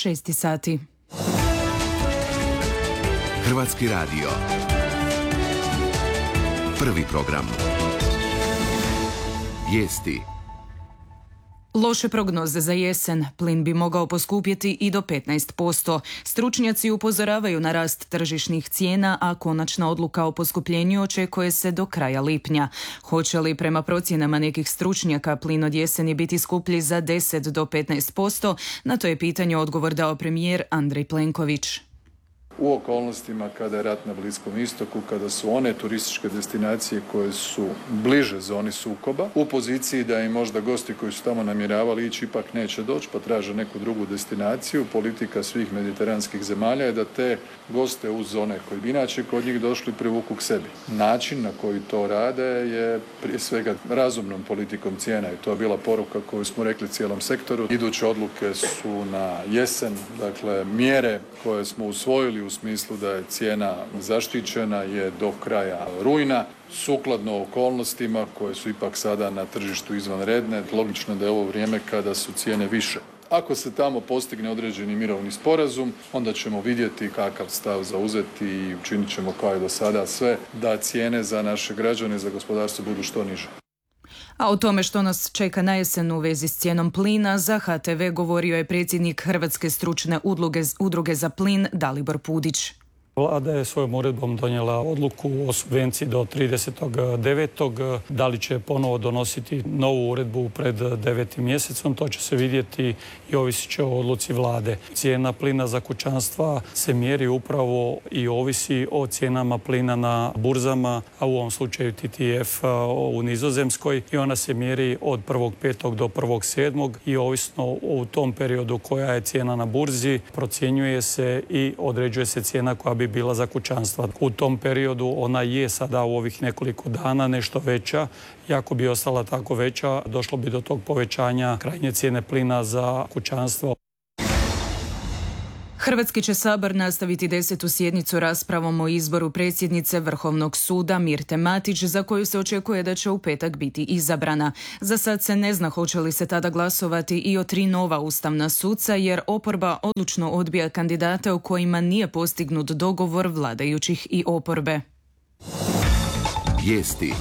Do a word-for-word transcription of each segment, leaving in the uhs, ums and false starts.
šesti sati. Hrvatski radio. Prvi program. Vijesti. Loše prognoze za jesen. Plin bi mogao poskupjeti i do petnaest posto. Stručnjaci upozoravaju na rast tržišnih cijena, a konačna odluka o poskupljenju očekuje se do kraja lipnja. Hoće li prema procjenama nekih stručnjaka plin od jeseni biti skuplji za deset do petnaest posto? Na to je pitanje odgovor dao premijer Andrej Plenković. U okolnostima kada je rat na Bliskom istoku, kada su one turističke destinacije koje su bliže zoni sukoba, u poziciji da im možda gosti koji su tamo namjeravali ići ipak neće doći, pa traže neku drugu destinaciju, politika svih mediteranskih zemalja je da te goste uz zone koji bi inače kod njih došli privuku k sebi. Način na koji to rade je prije svega razumnom politikom cijena i to je bila poruka koju smo rekli cijelom sektoru. Iduće odluke su na jesen, dakle mjere koje smo usvojili u smislu da je cijena zaštićena je do kraja rujna, sukladno okolnostima koje su ipak sada na tržištu izvanredne. Logično da je ovo vrijeme kada su cijene više. Ako se tamo postigne određeni mirovni sporazum, onda ćemo vidjeti kakav stav zauzeti i učinit ćemo kao i do sada sve da cijene za naše građane i za gospodarstvo budu što niže. A o tome što nas čeka na jesen u vezi s cijenom plina za H T V govorio je predsjednik Hrvatske stručne udruge, udruge za plin Dalibor Pudić. Vlada je svojom uredbom donijela odluku o subvenciji do tridesetog devetog Da li će ponovo donositi novu uredbu pred devetim mjesecom, to će se vidjeti i ovisit će o odluci Vlade. Cijena plina za kućanstva se mjeri upravo i ovisi o cijenama plina na burzama, a u ovom slučaju T T F u Nizozemskoj, i ona se mjeri od prvog petog do prvog sedmog i ovisno u tom periodu koja je cijena na burzi, procjenjuje se i određuje se cijena koja bi bila za kućanstva. U tom periodu ona je sada u ovih nekoliko dana nešto veća. I ako bi ostala tako veća, došlo bi do tog povećanja krajnje cijene plina za kućanstvo. Hrvatski će Sabor nastaviti desetu sjednicu raspravom o izboru predsjednice Vrhovnog suda Mirte Matić, za koju se očekuje da će u petak biti izabrana. Za sad se ne zna hoće li se tada glasovati i o tri nova ustavna suca, jer oporba odlučno odbija kandidate o kojima nije postignut dogovor vladajućih i oporbe. Vijesti.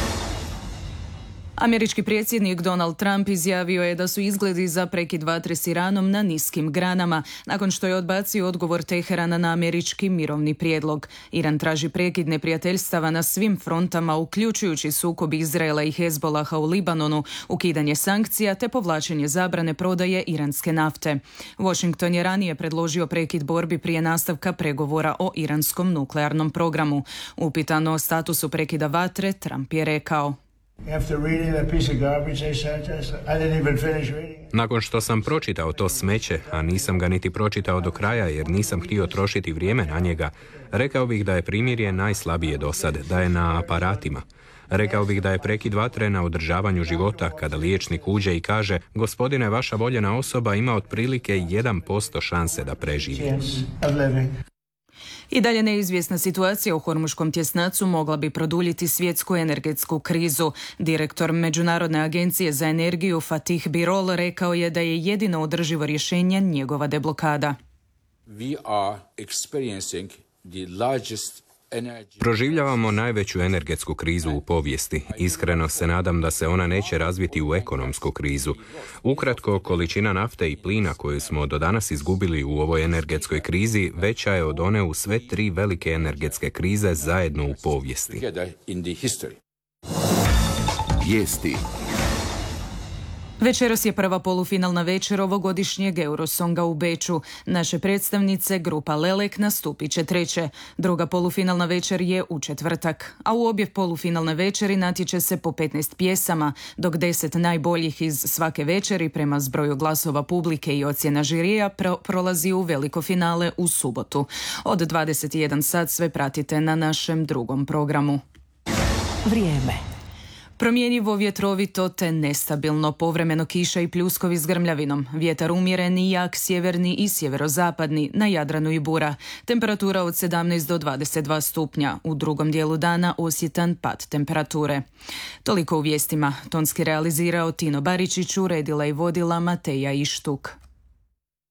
Američki predsjednik Donald Trump izjavio je da su izgledi za prekid vatre s Iranom na niskim granama, nakon što je odbacio odgovor Teherana na američki mirovni prijedlog. Iran traži prekid neprijateljstava na svim frontama, uključujući sukob Izraela i Hezbolaha u Libanonu, ukidanje sankcija te povlačenje zabrane prodaje iranske nafte. Washington je ranije predložio prekid borbi prije nastavka pregovora o iranskom nuklearnom programu. Upitan o statusu prekida vatre, Trump je rekao: Nakon što sam pročitao to smeće, a nisam ga niti pročitao do kraja jer nisam htio trošiti vrijeme na njega, rekao bih da je primirje najslabije do sad, da je na aparatima. Rekao bih da je prekid vatre na održavanju života, kada liječnik uđe i kaže: gospodine, vaša voljena osoba ima otprilike jedan posto šanse da preživi. I dalje neizvjesna situacija u Hormuškom tjesnacu mogla bi produljiti svjetsku energetsku krizu. Direktor Međunarodne agencije za energiju Fatih Birol rekao je da je jedino održivo rješenje njegova deblokada. We are experiencing the largest Proživljavamo najveću energetsku krizu u povijesti. Iskreno se nadam da se ona neće razviti u ekonomsku krizu. Ukratko, količina nafte i plina koju smo do danas izgubili u ovoj energetskoj krizi veća je od one u sve tri velike energetske krize zajedno u povijesti. Vijesti. Večeras je prva polufinalna večer ovogodišnjeg Eurosonga u Beču. Naše predstavnice, grupa Lelek, nastupit će treće. Druga polufinalna večer je u četvrtak. A u obje polufinalne večeri natječe se po petnaest pjesama, dok deset najboljih iz svake večeri prema zbroju glasova publike i ocjena žirija pro- prolazi u veliko finale u subotu. Od dvadeset jedan sat sve pratite na našem drugom programu. Vrijeme. Promjenjivo, vjetrovito te nestabilno, povremeno kiša i pljuskovi s grmljavinom. Vjetar umjeren i jak, sjeverni i sjeverozapadni, na Jadranu i bura. Temperatura od sedamnaest do dvadeset dva stupnja. U drugom dijelu dana osjetan pad temperature. Toliko u vijestima. Tonski realizirao Tino Baričić, uredila i vodila Mateja Ištuk.